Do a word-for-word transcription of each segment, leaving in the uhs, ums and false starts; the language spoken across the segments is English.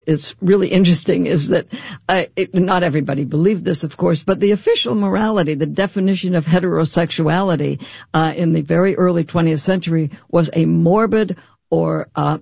is really interesting is that uh, it, not everybody believed this, of course, but the official morality, the definition of heterosexuality uh, in the very early twentieth century was a morbid or uh,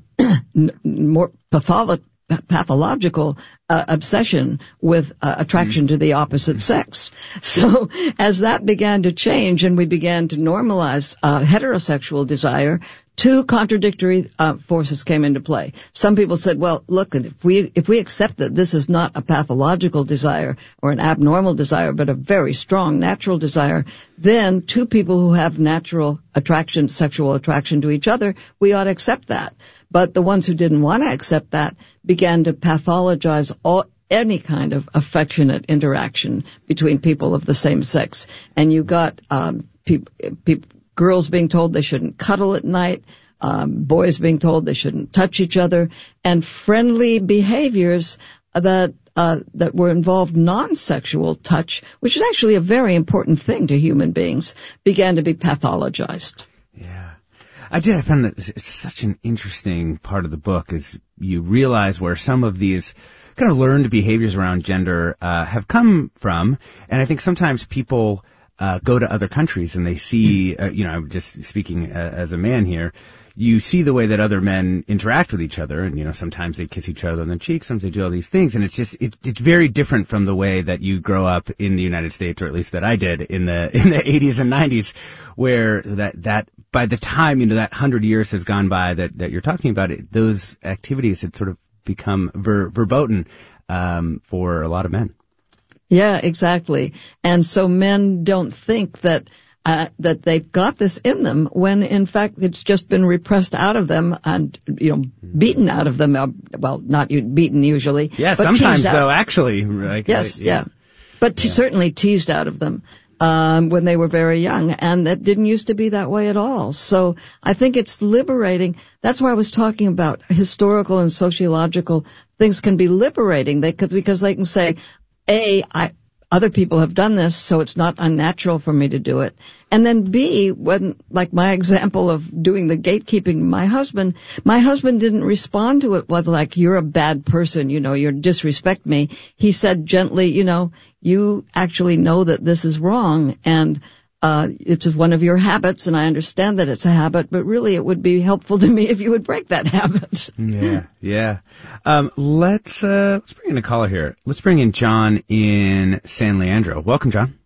more patholo- pathological uh, obsession with uh, attraction to the opposite sex. So as that began to change and we began to normalize uh, heterosexual desire, two contradictory uh, forces came into play. Some people said, well, look, if we if we accept that this is not a pathological desire or an abnormal desire, but a very strong natural desire, then two people who have natural attraction, sexual attraction to each other, we ought to accept that. But the ones who didn't want to accept that began to pathologize all any kind of affectionate interaction between people of the same sex. And you got um, people, people, girls being told they shouldn't cuddle at night, um, boys being told they shouldn't touch each other, and friendly behaviors that uh, that were involved non-sexual touch, which is actually a very important thing to human beings, began to be pathologized. Yeah. I did. I found that it's such an interesting part of the book is you realize where some of these kind of learned behaviors around gender uh, have come from. And I think sometimes people uh, go to other countries and they see, uh, you know, just speaking uh, as a man here, you see the way that other men interact with each other. And, you know, sometimes they kiss each other on the cheek, sometimes they do all these things. And it's just, it, it's very different from the way that you grow up in the United States, or at least that I did in the, in the eighties and nineties, where that, that, by the time, you know, that hundred years has gone by that, that you're talking about, it, those activities had sort of become ver, verboten, um, for a lot of men. Yeah, exactly. And so men don't think that, uh, that they've got this in them when in fact it's just been repressed out of them and, you know, beaten out of them. Uh, well, not beaten usually. Yeah, but sometimes though, actually. Like, yes, yeah. yeah. But t- yeah. certainly certainly teased out of them. Um, when they were very young, and that didn't used to be that way at all. So I think it's liberating. That's why I was talking about historical and sociological things can be liberating. They could, because they can say, A, I, other people have done this, so it's not unnatural for me to do it. And then B, when, like my example of doing the gatekeeping, my husband, my husband didn't respond to it with like, you're a bad person, you know, you disrespect me. He said gently, you know, you actually know that this is wrong, and uh it's one of your habits, and I understand that it's a habit, but really it would be helpful to me if you would break that habit. Yeah, yeah. Um, let's uh let's bring in a caller here. Let's bring in John in San Leandro. Welcome, John.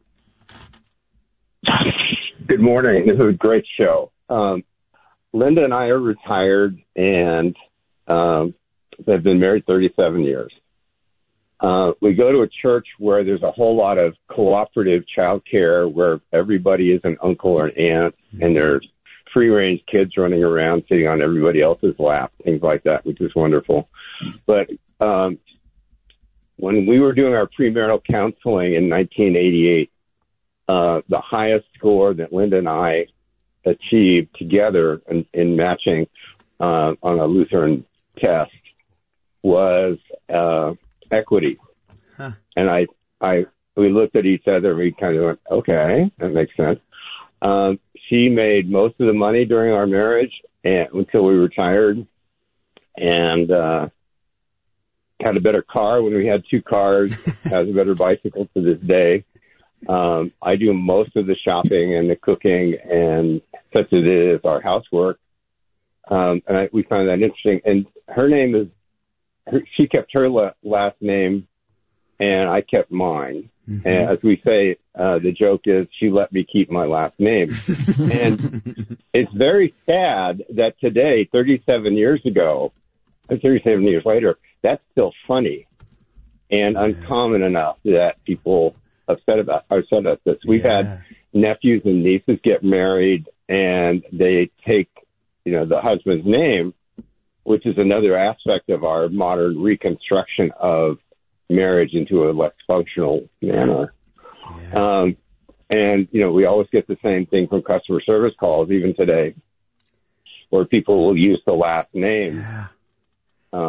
Good morning. This is a great show. Um, Linda and I are retired and um, have been married thirty-seven years. Uh, we go to a church where there's a whole lot of cooperative child care where everybody is an uncle or an aunt, and there's free-range kids running around sitting on everybody else's lap, things like that, which is wonderful. But um, when we were doing our premarital counseling in nineteen eighty-eight, uh, the highest score that Linda and I achieved together in, in matching uh, on a Lutheran test was uh, equity. Huh. And I, I, we looked at each other and we kind of went, okay, that makes sense. Um, she made most of the money during our marriage and until we retired, and uh, had a better car when we had two cars, has a better bicycle to this day. Um, I do most of the shopping and the cooking and such as it is our housework. Um, and I, we found that interesting. And her name is, her, she kept her la- last name and I kept mine. Mm-hmm. And as we say, uh, the joke is she let me keep my last name. And it's very sad that today, thirty-seven years ago, thirty-seven years later, that's still funny and uncommon enough that people upset about are upset about this. We've yeah. had nephews and nieces get married and they take, you know, the husband's name, which is another aspect of our modern reconstruction of marriage into a less functional manner. Yeah. Um, and, you know, we always get the same thing from customer service calls, even today, where people will use the last name. Yeah. Um,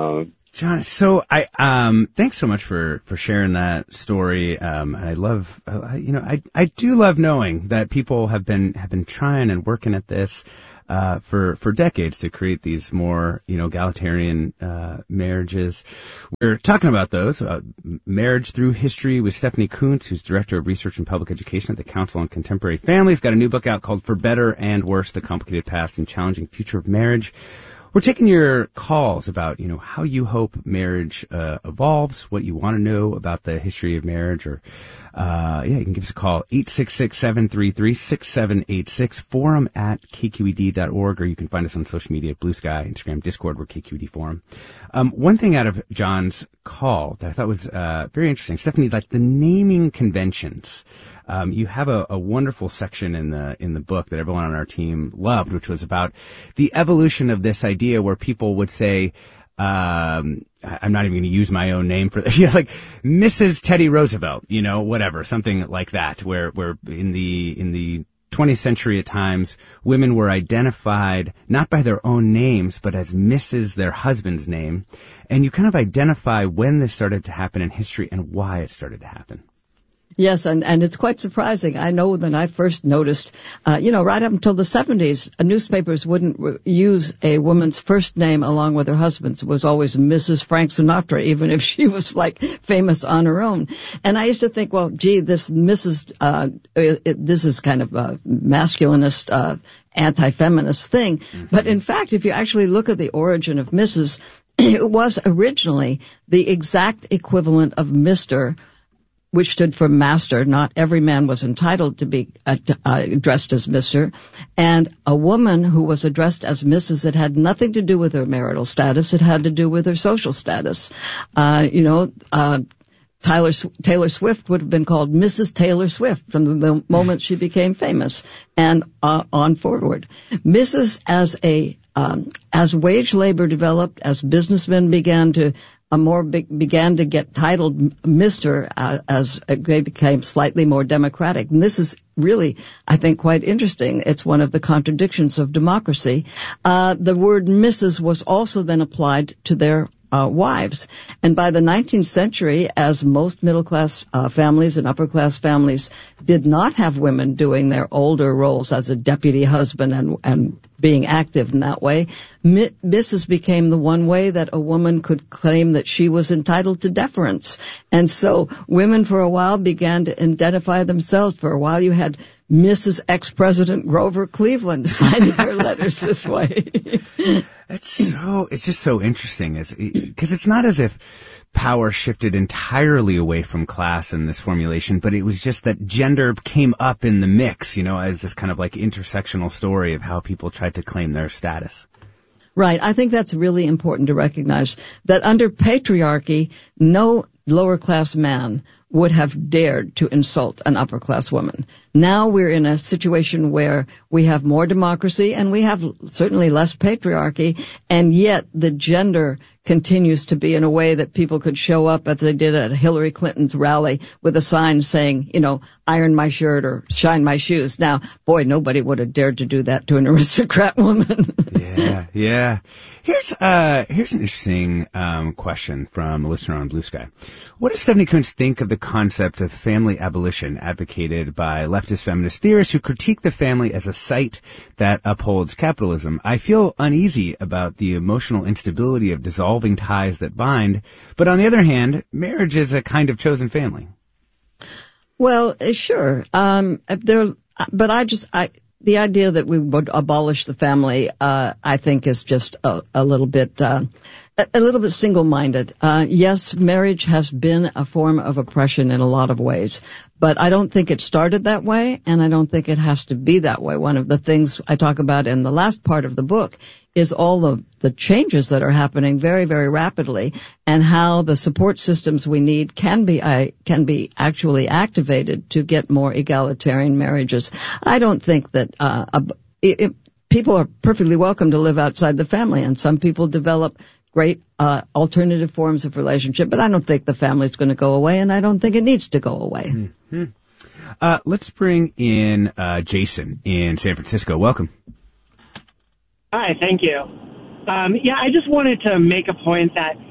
John, so I um thanks so much for for sharing that story. Um, I love, uh, you know, I I do love knowing that people have been have been trying and working at this uh for for decades to create these more, you know, egalitarian uh marriages. We're talking about those uh, Marriage Through History with Stephanie Coontz, who's director of research and public education at the Council on Contemporary Families. Got a new book out called For Better and Worse: The Complicated Past and Challenging Future of Marriage. We're taking your calls about, you know, how you hope marriage uh, evolves, what you want to know about the history of marriage, or, uh, yeah, you can give us a call, eight six six, seven three three, six seven eight six, forum at k q e d dot org, or you can find us on social media, Blue Sky, Instagram, Discord, we're K Q E D Forum. Um, one thing out of John's call that I thought was uh, very interesting, Stephanie, like the naming conventions. Um, you have a, a wonderful section in the in the book that everyone on our team loved, which was about the evolution of this idea where people would say, um, I'm not even going to use my own name for this, you know, like Missus Teddy Roosevelt, you know, whatever, something like that, where where in the in the twentieth century at times, women were identified not by their own names, but as Missus their husband's name, and you kind of identify when this started to happen in history and why it started to happen. Yes, and, and it's quite surprising. I know that I first noticed, uh, you know, right up until the seventies, uh, newspapers wouldn't re- use a woman's first name along with her husband's. It was always Missus Frank Sinatra, even if she was, like, famous on her own. And I used to think, well, gee, this Missus, uh, it, this is kind of a masculinist, uh, anti-feminist thing. Mm-hmm. But in fact, if you actually look at the origin of Missus, it was originally the exact equivalent of Mister, which stood for master. Not every man was entitled to be uh, uh, addressed as Mister And a woman who was addressed as Missus, it had nothing to do with her marital status. It had to do with her social status. Uh, you know, uh, Tyler, Taylor Swift would have been called Missus Taylor Swift from the moment she became famous and uh, on forward. Missus as a, um, as wage labor developed, as businessmen began to a more big, began to get titled Mister uh, as they became slightly more democratic. And this is really, I think, quite interesting. It's one of the contradictions of democracy. Uh, the word Missus was also then applied to their Uh, wives. And by the nineteenth century, as most middle-class uh, families and upper-class families did not have women doing their older roles as a deputy husband and, and being active in that way, Mi- Missus became the one way that a woman could claim that she was entitled to deference. And so women for a while began to identify themselves. For a while you had Missus Ex-President Grover Cleveland signing her letters this way. That's so, it's just so interesting. It's, because it's not as if power shifted entirely away from class in this formulation, but it was just that gender came up in the mix, you know, as this kind of like intersectional story of how people tried to claim their status. Right. I think that's really important to recognize that under patriarchy, no lower class man would have dared to insult an upper class woman. Now we're in a situation where we have more democracy and we have certainly less patriarchy, and yet the gender continues to be in a way that people could show up as they did at Hillary Clinton's rally with a sign saying, you know, iron my shirt or shine my shoes. Now, boy, nobody would have dared to do that to an aristocrat woman. Yeah, yeah. Here's uh here's an interesting um question from a listener on Blue Sky. What does Stephanie Coontz think of the concept of family abolition advocated by leftist feminist theorists who critique the family as a site that upholds capitalism? I feel uneasy about the emotional instability of dissolving ties that bind, but on the other hand, marriage is a kind of chosen family. Well, sure. Um, there, but I just, I, the idea that we would abolish the family, uh, I think is just a, a little bit, uh, a little bit single-minded. Uh, yes, marriage has been a form of oppression in a lot of ways, but I don't think it started that way, and I don't think it has to be that way. One of the things I talk about in the last part of the book is all the, the changes that are happening very, very rapidly, and how the support systems we need can be, I, can be actually activated to get more egalitarian marriages. I don't think that, uh, a, it, people are perfectly welcome to live outside the family, and some people develop great uh, alternative forms of relationship, but I don't think the family's going to go away, and I don't think it needs to go away. Mm-hmm. Uh, let's bring in uh, Jason in San Francisco. Welcome. Hi, thank you. Um, yeah, I just wanted to make a point that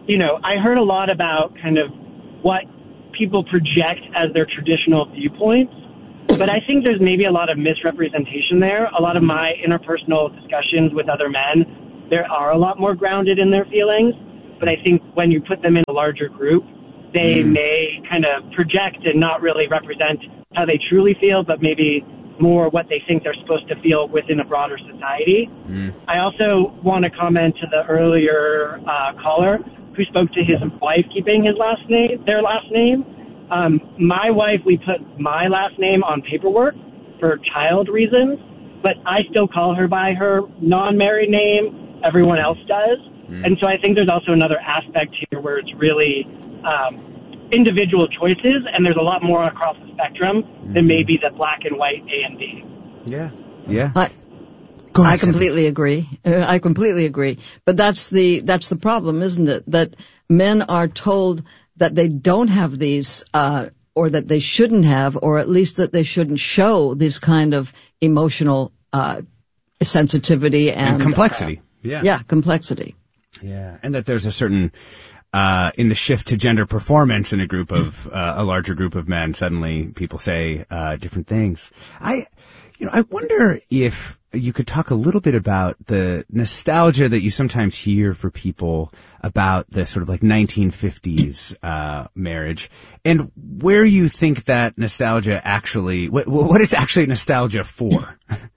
you know, I heard a lot about kind of what people project as their traditional viewpoints, but I think there's maybe a lot of misrepresentation there. A lot of my interpersonal discussions with other men, there are a lot more grounded in their feelings, but I think when you put them in a larger group, they mm. may kind of project and not really represent how they truly feel, but maybe more what they think they're supposed to feel within a broader society. Mm. I also want to comment to the earlier uh, caller who spoke to his wife keeping his last name, their last name. Um, my wife, we put my last name on paperwork for child reasons, but I still call her by her non-married name. Everyone else does. Mm. And so I think there's also another aspect here where it's really um, individual choices, and there's a lot more across the spectrum mm. than maybe the black and white A and B. Yeah, yeah. I, Go ahead, I completely agree. Uh, I completely agree. But that's the that's the problem, isn't it? That men are told that they don't have these, uh, or that they shouldn't have, or at least that they shouldn't show this kind of emotional uh, sensitivity and, and complexity. Uh, yeah, yeah, complexity. Yeah, and that there's a certain Uh, in the shift to gender performance in a group of, uh, a larger group of men, suddenly people say, uh, different things. I, you know, I wonder if you could talk a little bit about the nostalgia that you sometimes hear for people about the sort of like nineteen fifties, uh, marriage, and where you think that nostalgia actually, what, what it's actually nostalgia for.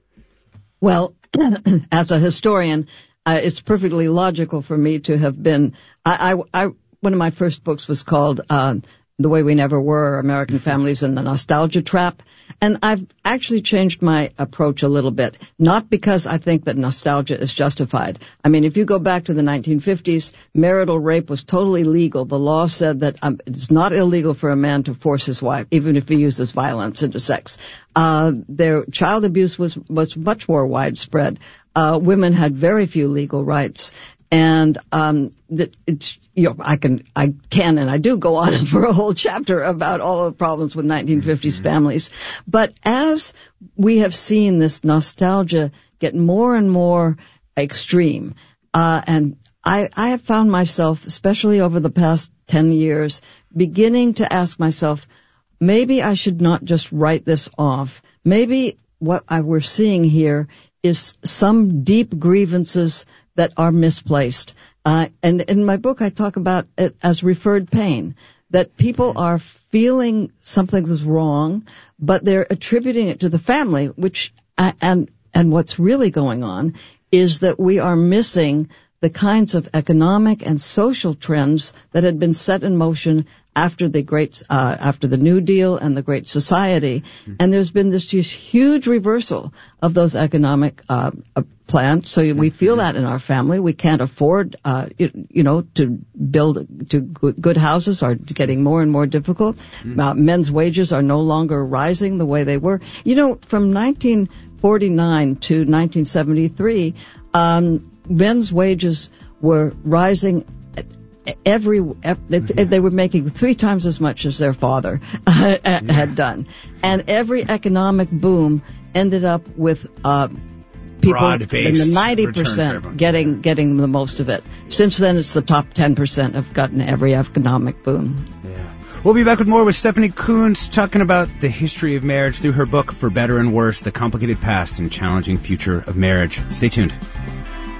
Well, as a historian, Uh, it's perfectly logical for me to have been, I, I, I one of my first books was called, uh, The Way We Never Were, American Families and the Nostalgia Trap. And I've actually changed my approach a little bit, not because I think that nostalgia is justified. I mean, if you go back to the nineteen fifties, marital rape was totally legal. The law said that um, it's not illegal for a man to force his wife, even if he uses violence into sex. Uh, their child abuse was, was much more widespread. Uh, women had very few legal rights. And, um, that it's, you know, I can, I can and I do go on for a whole chapter about all the problems with nineteen fifties mm-hmm. families. But as we have seen this nostalgia get more and more extreme, uh, and I, I have found myself, especially over the past ten years, beginning to ask myself, maybe I should not just write this off. Maybe what I, we're seeing here is some deep grievances that are misplaced. Uh, and in my book, I talk about it as referred pain, that people are feeling something is wrong, but they're attributing it to the family, which, uh, and, and what's really going on is that we are missing the kinds of economic and social trends that had been set in motion after the great, uh, after the New Deal and the Great Society. And there's been this just huge reversal of those economic, uh, uh plans. So we feel that in our family. We can't afford, uh, you, you know, to build to good, good houses are getting more and more difficult. Mm. Uh, men's wages are no longer rising the way they were. You know, from nineteen forty-nine to nineteen seventy-three, um, men's wages were rising every, every they were making three times as much as their father uh, yeah. had done. And every economic boom ended up with uh people in the ninety percent getting getting the most of it. Since then, it's the top ten percent have gotten every economic boom. Yeah. We'll be back with more with Stephanie Coontz, talking about the history of marriage through her book, For Better and Worse, The Complicated Past and Challenging Future of Marriage. Stay tuned.